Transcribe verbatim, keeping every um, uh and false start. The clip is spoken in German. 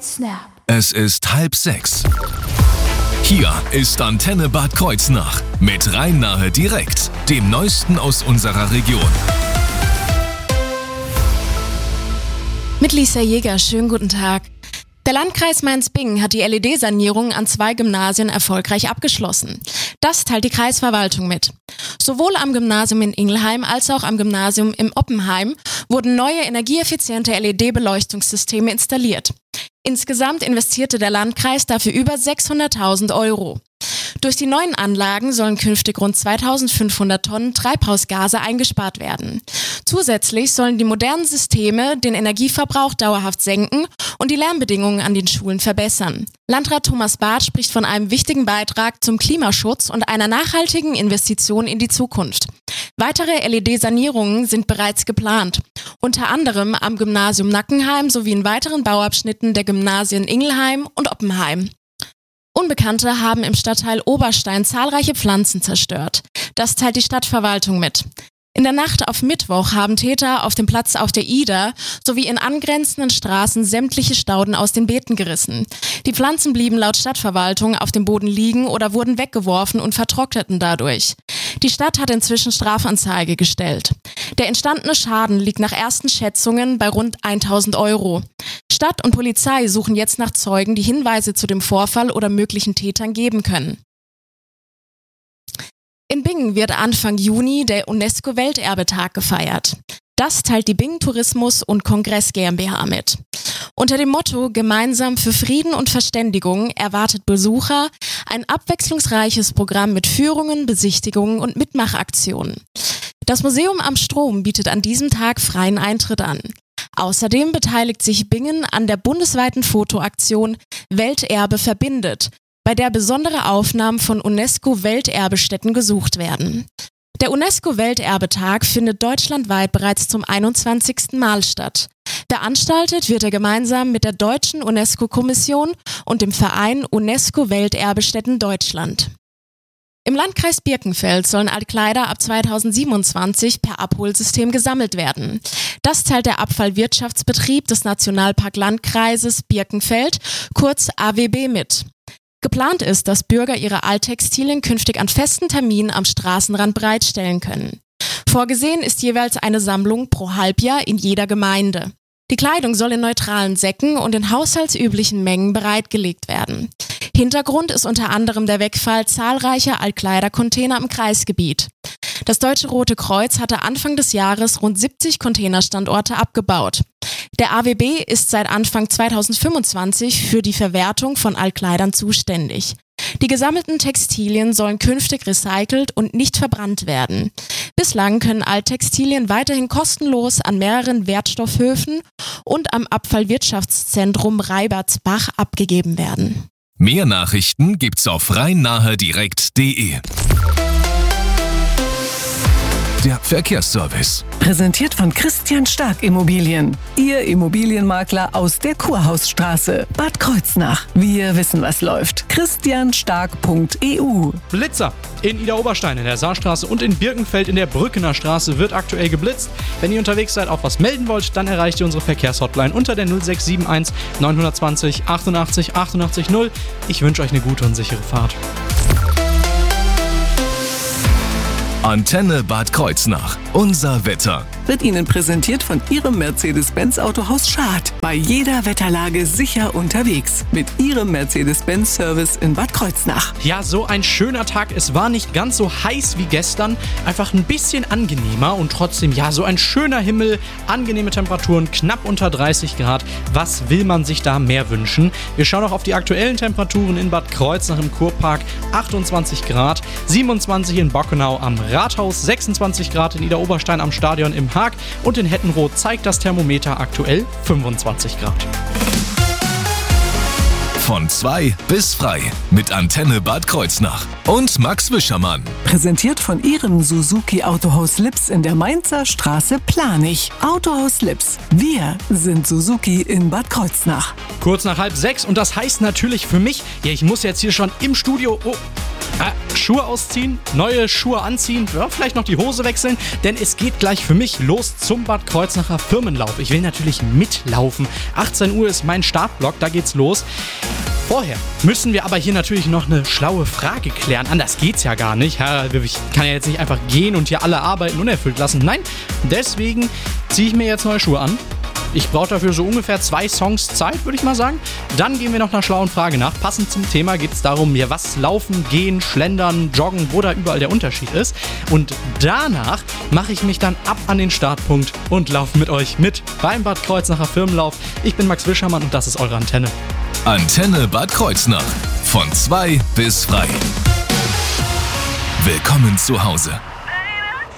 Snap. Es ist halb sechs. Hier ist Antenne Bad Kreuznach mit Rhein-Nahe direkt, dem Neuesten aus unserer Region. Mit Lisa Jäger, schönen guten Tag. Der Landkreis Mainz-Bingen hat die L E D-Sanierung an zwei Gymnasien erfolgreich abgeschlossen. Das teilt die Kreisverwaltung mit. Sowohl am Gymnasium in Ingelheim als auch am Gymnasium in Oppenheim wurden neue energieeffiziente L E D-Beleuchtungssysteme installiert. Insgesamt investierte der Landkreis dafür über sechshunderttausend Euro. Durch die neuen Anlagen sollen künftig rund zweitausendfünfhundert Tonnen Treibhausgase eingespart werden. Zusätzlich sollen die modernen Systeme den Energieverbrauch dauerhaft senken und die Lärmbedingungen an den Schulen verbessern. Landrat Thomas Barth spricht von einem wichtigen Beitrag zum Klimaschutz und einer nachhaltigen Investition in die Zukunft. Weitere L E D-Sanierungen sind bereits geplant, unter anderem am Gymnasium Nackenheim sowie in weiteren Bauabschnitten der Gymnasien Ingelheim und Oppenheim. Unbekannte haben im Stadtteil Oberstein zahlreiche Pflanzen zerstört. Das teilt die Stadtverwaltung mit. In der Nacht auf Mittwoch haben Täter auf dem Platz auf der Ida sowie in angrenzenden Straßen sämtliche Stauden aus den Beeten gerissen. Die Pflanzen blieben laut Stadtverwaltung auf dem Boden liegen oder wurden weggeworfen und vertrockneten dadurch. Die Stadt hat inzwischen Strafanzeige gestellt. Der entstandene Schaden liegt nach ersten Schätzungen bei rund tausend Euro. Stadt und Polizei suchen jetzt nach Zeugen, die Hinweise zu dem Vorfall oder möglichen Tätern geben können. In Bingen wird Anfang Juni der UNESCO-Welterbetag gefeiert. Das teilt die Bingen Tourismus und Kongress GmbH mit. Unter dem Motto Gemeinsam für Frieden und Verständigung erwartet Besucher ein abwechslungsreiches Programm mit Führungen, Besichtigungen und Mitmachaktionen. Das Museum am Strom bietet an diesem Tag freien Eintritt an. Außerdem beteiligt sich Bingen an der bundesweiten Fotoaktion Welterbe verbindet, bei der besondere Aufnahmen von UNESCO-Welterbestätten gesucht werden. Der UNESCO-Welterbetag findet deutschlandweit bereits zum einundzwanzigsten Mal statt. Veranstaltet wird er gemeinsam mit der Deutschen UNESCO-Kommission und dem Verein UNESCO-Welterbestätten Deutschland. Im Landkreis Birkenfeld sollen Altkleider ab zweitausendsiebenundzwanzig per Abholsystem gesammelt werden. Das teilt der Abfallwirtschaftsbetrieb des Nationalpark-Landkreises Birkenfeld, kurz A W B, mit. Geplant ist, dass Bürger ihre Alttextilien künftig an festen Terminen am Straßenrand bereitstellen können. Vorgesehen ist jeweils eine Sammlung pro Halbjahr in jeder Gemeinde. Die Kleidung soll in neutralen Säcken und in haushaltsüblichen Mengen bereitgelegt werden. Hintergrund ist unter anderem der Wegfall zahlreicher Altkleidercontainer im Kreisgebiet. Das Deutsche Rote Kreuz hatte Anfang des Jahres rund siebzig Containerstandorte abgebaut. Der A W B ist seit Anfang zweitausendfünfundzwanzig für die Verwertung von Altkleidern zuständig. Die gesammelten Textilien sollen künftig recycelt und nicht verbrannt werden. Bislang können Alttextilien weiterhin kostenlos an mehreren Wertstoffhöfen und am Abfallwirtschaftszentrum Reibertsbach abgegeben werden. Mehr Nachrichten gibt's auf rhein-nahe direkt punkt de. Der Verkehrsservice. Präsentiert von Christian Stark Immobilien. Ihr Immobilienmakler aus der Kurhausstraße, Bad Kreuznach. Wir wissen, was läuft. christian stark punkt e u. Blitzer. In Idar-Oberstein in der Saarstraße und in Birkenfeld in der Brückener Straße wird aktuell geblitzt. Wenn ihr unterwegs seid, auch was melden wollt, dann erreicht ihr unsere Verkehrshotline unter der null sechs sieben eins neun zwei null achtundachtzig achtundachtzig null. Ich wünsche euch eine gute und sichere Fahrt. Antenne Bad Kreuznach. Unser Wetter. Wird Ihnen präsentiert von Ihrem Mercedes-Benz Autohaus Schad. Bei jeder Wetterlage sicher unterwegs. Mit Ihrem Mercedes-Benz Service in Bad Kreuznach. Ja, so ein schöner Tag. Es war nicht ganz so heiß wie gestern. Einfach ein bisschen angenehmer und trotzdem, ja, so ein schöner Himmel. Angenehme Temperaturen, knapp unter dreißig Grad. Was will man sich da mehr wünschen? Wir schauen auch auf die aktuellen Temperaturen in Bad Kreuznach im Kurpark. achtundzwanzig Grad, siebenundzwanzig in Bockenau am Rathaus, sechsundzwanzig Grad in Idar-Oberstein am Stadion im Haag und in Hettenroth zeigt das Thermometer aktuell fünfundzwanzig Grad. Von zwei bis frei mit Antenne Bad Kreuznach und Max Wischermann. Präsentiert von Ihrem Suzuki Autohaus Lips in der Mainzer Straße Planich. Autohaus Lips. Wir sind Suzuki in Bad Kreuznach. Kurz nach halb sechs und das heißt natürlich für mich, ja, ich muss jetzt hier schon im Studio... Oh. Äh, Schuhe ausziehen, neue Schuhe anziehen, ja, vielleicht noch die Hose wechseln, denn es geht gleich für mich los zum Bad Kreuznacher Firmenlauf. Ich will natürlich mitlaufen. achtzehn Uhr ist mein Startblock, da geht's los. Vorher müssen wir aber hier natürlich noch eine schlaue Frage klären. Anders geht's ja gar nicht. Ich kann ja jetzt nicht einfach gehen und hier alle Arbeiten unerfüllt lassen. Nein, deswegen ziehe ich mir jetzt neue Schuhe an. Ich brauche dafür so ungefähr zwei Songs Zeit, würde ich mal sagen. Dann gehen wir noch einer schlauen Frage nach. Passend zum Thema geht es darum, ja, was Laufen, Gehen, Schlendern, Joggen, wo da überall der Unterschied ist. Und danach mache ich mich dann ab an den Startpunkt und laufe mit euch mit beim Bad Kreuznacher Firmenlauf. Ich bin Max Wischermann und das ist eure Antenne. Antenne Bad Kreuznach. Von zwei bis frei. Willkommen zu Hause.